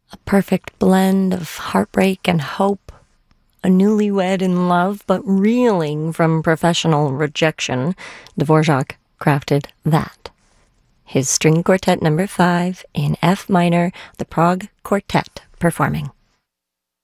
A perfect blend of heartbreak and hope. A newlywed in love but reeling from professional rejection. Dvorak crafted that. His String Quartet No. 5 in F minor, the Prague Quartet performing.